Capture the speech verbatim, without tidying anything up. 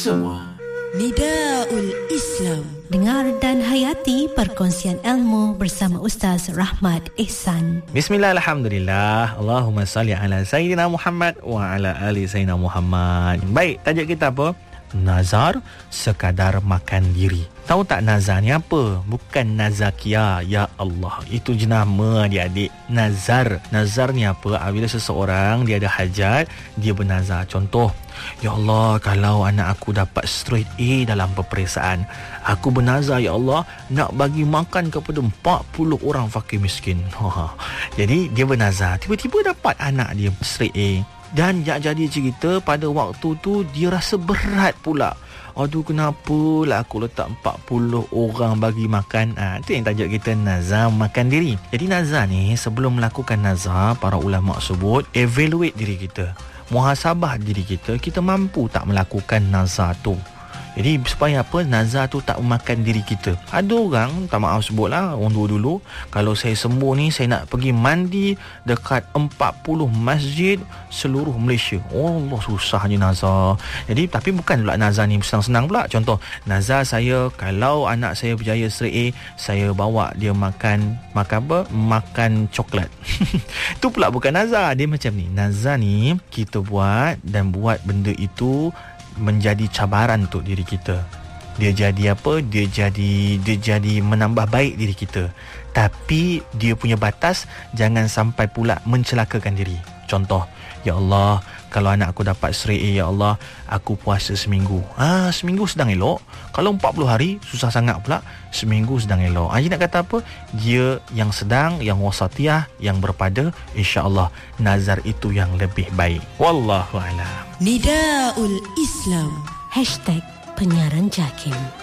semua. Nidaul Islam. Dengar dan hayati perkongsian ilmu bersama Ustaz Rahmat Ihsan. Bismillah, alhamdulillah. Allahumma salli ala Sayyidina Muhammad wa ala ali Sayyidina Muhammad. Baik, tajuk kita apa? Nazar sekadar makan diri. Tahu tak nazar ni apa? Bukan nazakia, ya Allah. Itu jenama adik-adik. Nazar. Nazar ni apa? Bila seseorang dia ada hajat, dia bernazar. Contoh, ya Allah, kalau anak aku dapat straight A dalam peperiksaan, aku bernazar, ya Allah, nak bagi makan kepada empat puluh orang fakir miskin. Jadi dia bernazar, tiba-tiba dapat anak dia straight A. Dan jadi cerita pada waktu tu dia rasa berat pula. Aduh, kenapa lah aku letak empat puluh orang bagi makan. ha, Itu yang tajuk kita, nazar makan diri. Jadi nazar ni, sebelum melakukan nazar, para ulama sebut evaluate diri kita, muhasabah diri kita, kita mampu tak melakukan nazar tu. Jadi supaya apa? Nazar tu tak memakan diri kita. Ada orang, tak maaf sebutlah, orang dulu-dulu, kalau saya sembuh ni, saya nak pergi mandi dekat empat puluh masjid seluruh Malaysia. Oh Allah, susahnya nazar. Jadi tapi bukan pula nazar ni senang-senang pula. Contoh, nazar saya, kalau anak saya berjaya straight A, saya bawa dia makan makan apa? Makan coklat. Tu pula bukan nazar. Dia macam ni. Nazar ni kita buat, dan buat benda itu menjadi cabaran untuk diri kita. Dia jadi apa? Dia jadi dia jadi menambah baik diri kita. Tapi dia punya batas, jangan sampai pula mencelakakan diri. Contoh, ya Allah, kalau anak aku dapat straight A, ya Allah, aku puasa seminggu. Ah, seminggu sedang elok. Kalau empat puluh hari, susah sangat pula. Seminggu sedang elok. Ah, nak kata apa? Dia yang sedang, yang wasatiyah, yang berpada, insya-Allah nazar itu yang lebih baik. Wallahu a'lam. Nidaul Islam. Hashtag Penyiaran Jakim.